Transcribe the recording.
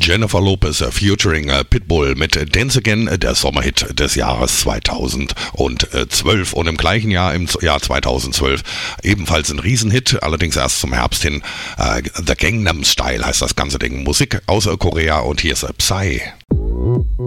Jennifer Lopez featuring Pitbull mit Dance Again, der Sommerhit des Jahres 2012. Und im gleichen Jahr, im Jahr 2012, ebenfalls ein Riesenhit, allerdings erst zum Herbst hin. The Gangnam Style heißt das ganze Ding. Musik aus Korea und hier ist Psy.